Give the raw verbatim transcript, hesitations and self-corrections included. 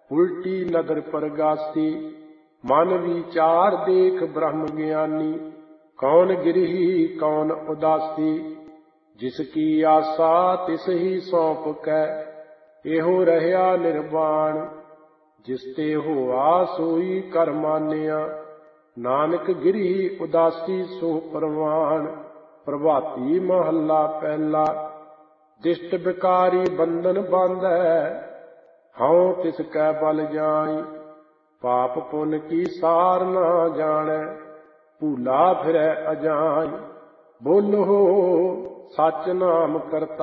उल्टी नदर परगासी। मन विचार देख ब्रह्म ज्ञानी, कौन गिरही कौन उदासी। जिसकी आशा तिस ही सौंप कै, एहो रहया निर्वाण। जिस ते होआ सोई कर मानिया, नानक गिरही उदासी सो परवान। प्रभाती महला पहला। दिष्ट बिकारी बंधन बांधै, हऊँ तिस कै बल जाई। पाप पुन की सार ना जानै, भूला फिरै अजाई। बोलो सच नाम करता